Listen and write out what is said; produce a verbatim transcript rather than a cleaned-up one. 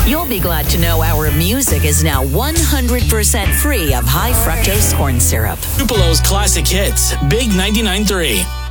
You'll be glad to know our music is now one hundred percent free of high fructose corn syrup. Tupelo's classic hits, Big ninety-nine point three.